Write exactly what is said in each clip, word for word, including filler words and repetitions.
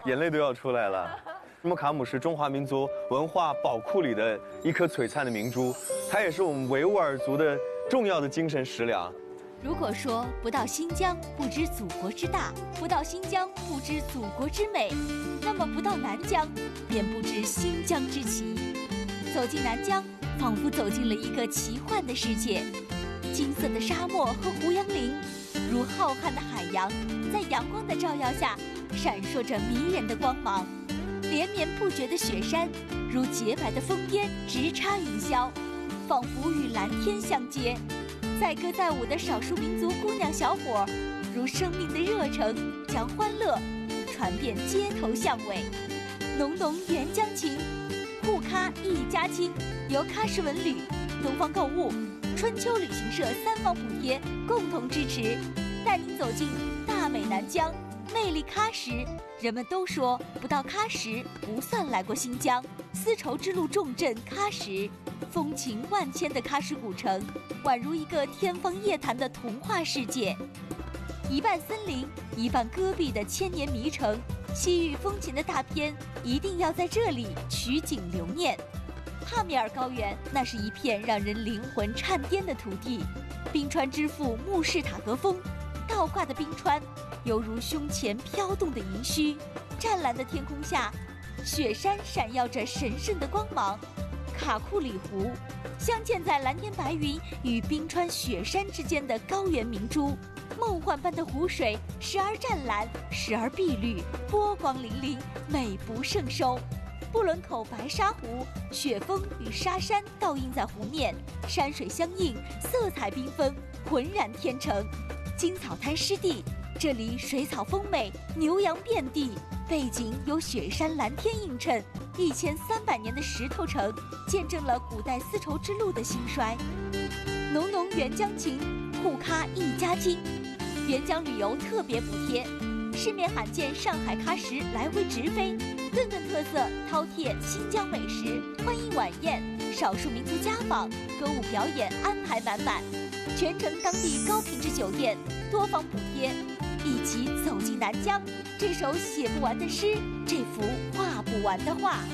眼泪都要出来了。木卡姆是中华民族文化宝库里的一颗璀璨的明珠，它也是我们维吾尔族的重要的精神食粮。 如果说不到新疆不知祖国之大，不到新疆不知祖国之美，那么不到南疆便不知新疆之奇。走进南疆，仿佛走进了一个奇幻的世界。金色的沙漠和胡杨林，如浩瀚的海洋，在阳光的照耀下，闪烁着迷人的光芒。连绵不绝的雪山，如洁白的烽烟直插云霄，仿佛与蓝天相接。载歌载舞的少数民族姑娘小伙，如生命的热诚，将欢乐传遍街头巷尾。浓浓原疆情，沪咖一家亲，由喀什文旅、东方购物、春秋旅行社三方补贴共同支持，带您走进大美南疆，魅力喀什。人们都说不到喀什不算来过新疆。丝绸之路重镇喀什，风情万千的喀什古城，宛如一个天方夜谭的童话世界。一半森林，一半戈壁的千年迷城，西域风情的大片一定要在这里取景留念。帕米尔高原，那是一片让人灵魂颤颠的土地。冰川之父穆士塔格峰，倒挂的冰川犹如胸前飘动的银须。湛蓝的天空下，雪山闪耀着神圣的光芒。卡库里湖，镶嵌在蓝天白云与冰川雪山之间的高原明珠。梦幻般的湖水，时而湛蓝，时而碧绿，波光粼粼，美不胜收。布伦口白沙湖，雪峰与沙山倒映在湖面，山水相映，色彩缤纷，浑然天成。金草滩湿地，这里水草丰美，牛羊遍地，背景有雪山蓝天映衬。一千三百年的石头城，见证了古代丝绸之路的兴衰。浓浓原疆情，沪咖一家亲。原疆旅游特别补贴，市面罕见上海喀什来回直飞，顿顿特色饕餮新疆美食，欢迎晚宴，少数民族家访，歌舞表演安排满满，全程当地高品质酒店，多方补贴，一起走进南疆。这首写不完的诗，这幅画不完的画。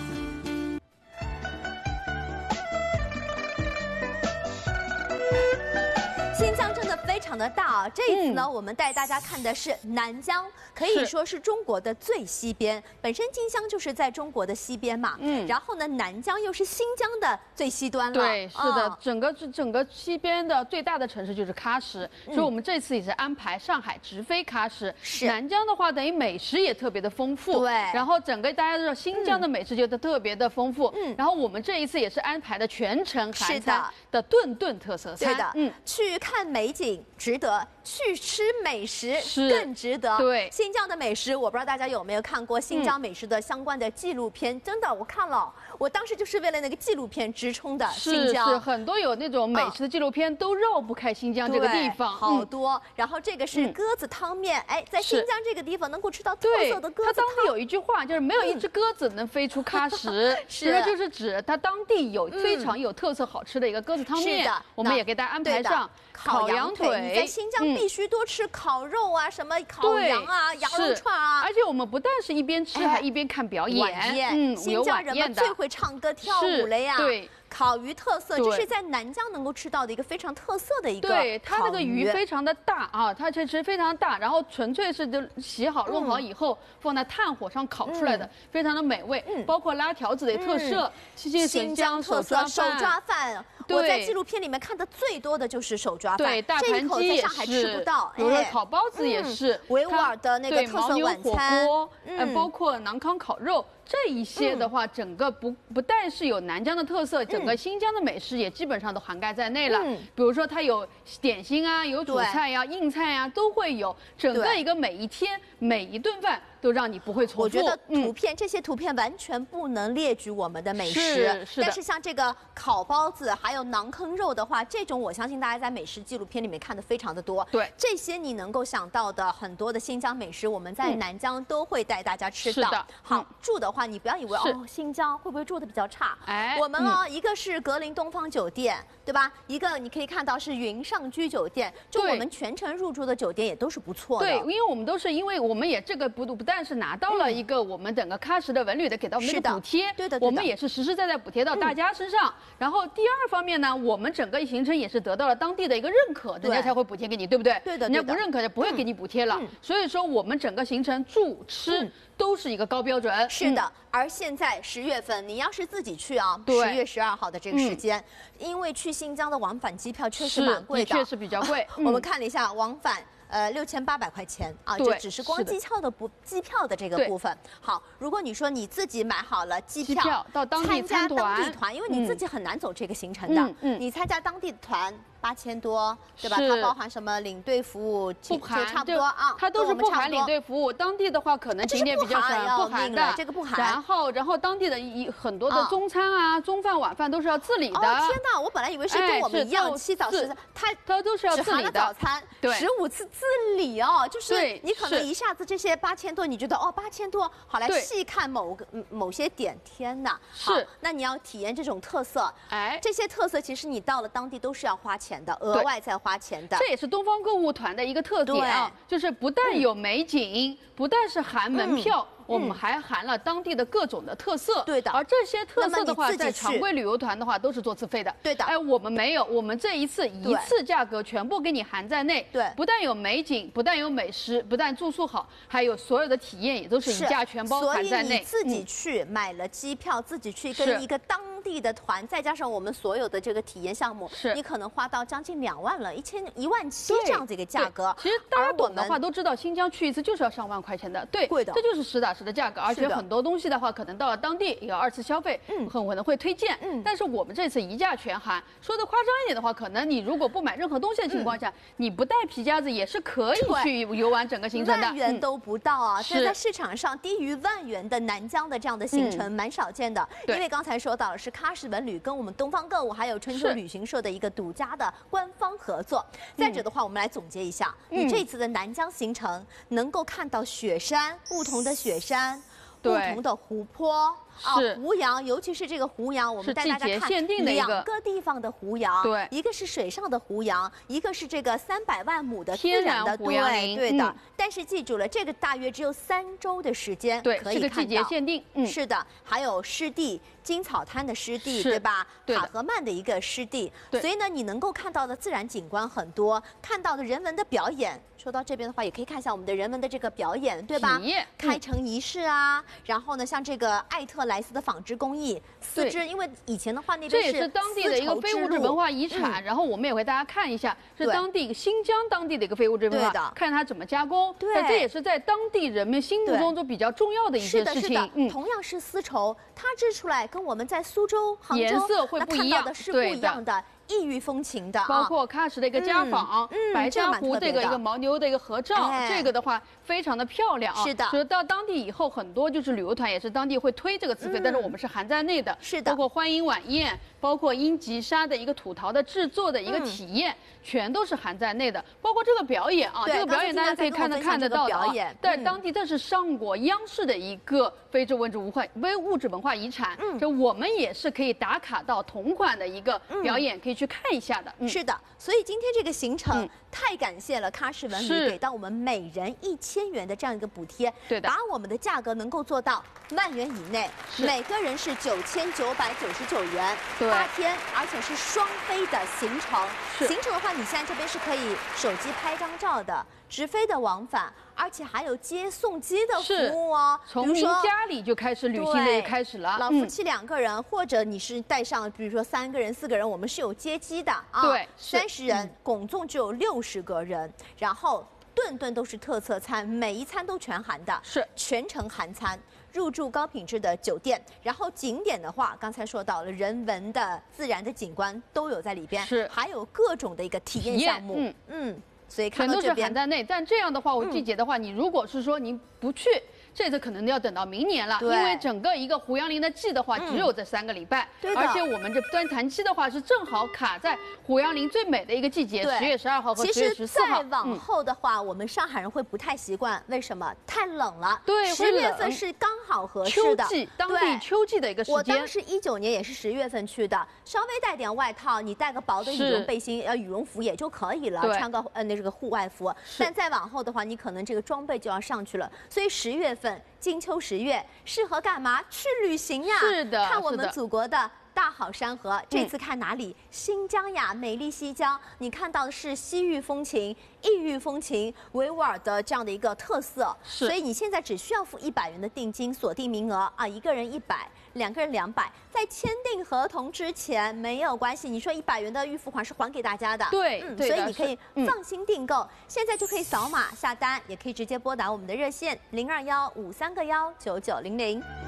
新疆真的非常的大啊！这一次呢，嗯、我们带大家看的是南疆，可以说是中国的最西边。本身金乡就是在中国的西边嘛，嗯，然后呢，南疆又是新疆的最西端了。 对，是的， 哦、 整个整个西边的最大的城市就是喀什，嗯、所以我们这次也是安排上海直飞喀什。 是南疆的话，等于美食也特别的丰富。 对， 然后整个大家知道新疆的美食就特别的丰富。 嗯， 然后我们这一次也是安排的全程韩餐的顿顿特色餐。 对的，嗯，去看美景值得，去吃美食更值得。 对， 新疆的美食，我不知道大家有没有看过新疆美食的相关的纪录片？嗯、真的，我看了，我当时就是为了那个纪录片直冲的新疆。 是是，很多有那种美食的纪录片都绕不开新疆这个地方， 好多。嗯、然后这个是鸽子汤面，哎，在新疆这个地方能够吃到特色的鸽子汤。 它当地有一句话，就是没有一只鸽子能飞出喀什， 是， 这就是指它当地有非常有特色好吃的一个鸽子汤面。 是的， 我们也给大家安排上烤羊腿。你在新疆必须多吃烤肉啊，什么烤羊啊、羊肉串啊。 而且我们不但是一边吃，还一边看表演。 晚宴，嗯，新疆人们最会唱歌跳舞了呀。 对。 烤鱼特色，这是在南疆能够吃到的一个非常特色的一个。 对，它那个鱼非常的大啊，它其实非常大，然后纯粹是就洗好弄好以后、嗯、放在炭火上烤出来的，嗯、非常的美味。嗯、包括拉条子的特色， 嗯、新疆特色手抓饭。我在纪录片里面看的最多的就是手抓饭， 对，大盘鸡也是， 在上海吃不到。 比如说烤包子也是， 嗯、维吾尔的那个特色晚餐， 火锅，嗯，包括馕康烤肉。这一些的话，嗯、整个不不但是有南疆的特色，整个新疆的美食也基本上都涵盖在内了。嗯、比如说它有点心啊，有主菜呀、啊、硬菜呀、啊，都会有。整个一个每一天每一顿饭都让你不会重复。 我觉得图片、嗯、这些图片完全不能列举我们的美食， 是是但是像这个烤包子还有馕坑肉的话，这种我相信大家在美食纪录片里面看的非常的多。 对， 这些你能够想到的很多的新疆美食，我们在南疆都会带大家吃到。 是的， 好、嗯、住的话，你不要以为哦。新疆会不会住的比较差？哎，我们哦，嗯、一个是格林东方酒店，对吧？一个你可以看到是云上居酒店，就我们全程入住的酒店也都是不错的。 对，因为我们都是因为我们也这个不不但是拿到了一个我们整个喀什的文旅的给到我们的补贴， 对的， 我们也是实实在在补贴到大家身上。然后第二方面呢，我们整个行程也是得到了当地的一个认可，人家才会补贴给你，对不对？ 对的， 人家不认可就不会给你补贴了。所以说我们整个行程住吃都是一个高标准。 是的，而现在十月份，你要是自己去啊，十月十二号的这个时间，因为去新疆的往返机票确实蛮贵的， 确实比较贵。 我们看了一下往返。呃，六千八百块钱啊，这只是光机票的不机票的这个部分。好，如果你说你自己买好了机票到当地参加当地团，因为你自己很难走这个行程的，嗯，你参加当地的团八千多，对吧？它包含什么领队服务， 不含， 差不多啊， 它都是不含领队服务。当地的话可能景点比较少，不含的， 这个不含。 然后，然后当地的一很多的中餐啊、中饭、晚饭都是要自理的。 哦天哪，我本来以为是跟我们一样七早十餐，它它都是要自理的。 早餐， 对， 十五次自理哦。就是你可能一下子这些八千多，你觉得哦八千多，好来细看某个某些点，天哪！ 是， 那你要体验这种特色， 哎， 这些特色其实你到了当地都是要花钱的，额外再花钱的。 这也是东方购物团的一个特点啊，就是不但有美景，不但是含门票。我们还含了当地的各种的特色， 对的。 而这些特色的话，在常规旅游团的话都是做自费的， 对的。 哎，我们没有，我们这一次一次价格全部给你含在内， 对。 不但有美景，不但有美食，不但住宿好，还有所有的体验也都是一价全包含在内。 所以你自己去买了机票，自己去跟一个当地的团，再加上我们所有的这个体验项目， 是你可能花到将近两万了，一千一万七这样子一个价格。 其实大家懂的话都知道，新疆去一次就是要上万块钱的，对， 贵的， 这就是实打实的价格，而且。很多东西的话，可能到了当地也要二次消费，嗯，很可能会推荐，嗯，但是我们这次一价全含。说的夸张一点的话，可能你如果不买任何东西的情况下，嗯、你不带皮夹子也是可以去游玩整个行程的。 万元都不到啊！所以在市场上低于万元的南疆的这样的行程蛮少见的，嗯、因为刚才说到了是喀什文旅跟我们东方购物还有春秋旅行社的一个独家的官方合作。再者的话，我们来总结一下，嗯、你这次的南疆行程能够看到雪山，不同的雪山。不同的湖泊啊，湖洋，尤其是这个湖洋，我们带大家看两个地方的湖洋， 对， 一个是水上的湖洋，一个是这个三百万亩的天然的湖洋林， 对的。但是记住了，这个大约只有三周的时间， 对， 可以看到， 是个季节限定， 嗯，是的，还有湿地。金草滩的湿地，对吧？塔河曼的一个湿地，所以呢，你能够看到的自然景观很多，看到的人文的表演。说到这边的话，也可以看一下我们的人文的这个表演，对吧？开城仪式啊，然后呢，像这个艾特莱斯的纺织工艺，丝织，因为以前的话那边这也是当地的一个非物质文化遗产。然后我们也会大家看一下，是当地新疆当地的一个非物质文化，看它怎么加工。 对， 这也是在当地人们心目中都比较重要的一件事情。 嗯，同样是丝绸，它织出来跟我们在苏州、杭州颜色会不一样的是不一样的。异域风情的， 包括喀什的一个家纺，嗯，白珊瑚这个一个牦牛的一个合照，这个的话非常的漂亮啊。 是的， 所以到当地以后，很多就是旅游团也是当地会推这个自费，但是我们是含在内的。 是的， 包括欢迎晚宴，包括英吉沙的一个土陶的制作的一个体验，全都是含在内的。包括这个表演啊，这个表演大家可以看得看得到的啊。在当地这是上过央视的一个非物质文化非物质文化遗产，嗯，就我们也是可以打卡到同款的一个表演，可以去看一下的。 是的，所以今天这个行程、嗯、太感谢了喀什文旅给到我们每人一千元的这样一个补贴， 对的， 把我们的价格能够做到万元以内，每个人是九千九百九十九元，八天，而且是双飞的行程。行程的话，你现在这边是可以手机拍张照的，直飞的往返。而且还有接送机的服务哦， 从您家里就开始旅行的开始了。 老夫妻两个人，嗯、或者你是带上，比如说三个人、四个人，我们是有接机的啊。 对， 三十人，总共只有六十个人，然后顿顿都是特色餐，每一餐都全含的， 是全程含餐。入住高品质的酒店，然后景点的话，刚才说到了人文的、自然的景观都有在里边， 是还有各种的一个体验项目，嗯嗯。所以全都是含在内，但这样的话，我季节的话，你如果是说您不去，这次可能要等到明年了，因为整个一个胡杨林的季的话，只有这三个礼拜，而且我们这端谈期的话是正好卡在胡杨林最美的一个季节，十月十二号和十月十四号。 其实再往后的话，我们上海人会不太习惯，为什么？太冷了。 对， 十月份是刚好合适的， 秋季，当地秋季的一个时间。 我当时一九年也是十月份去的，稍微带点外套，你带个薄的羽绒背心、呃羽绒服也就可以了，穿个呃那这个户外服。但再往后的话，你可能这个装备就要上去了，所以十月份。 份，金秋十月，适合干嘛？去旅行呀！ 是的， 看我们是的祖国的大好山河。这次看哪里？新疆呀，美丽西疆。你看到的是西域风情、异域风情、维吾尔的这样的一个特色。 是， 所以你现在只需要付一百元的定金，锁定名额啊，一个人一百。两个人两百，在签订合同之前没有关系。你说一百元的预付款是还给大家的， 对， 嗯， 对所以你可以放心订购，嗯、现在就可以扫码下单，也可以直接拨打我们的热线零二幺五三个幺九九零零。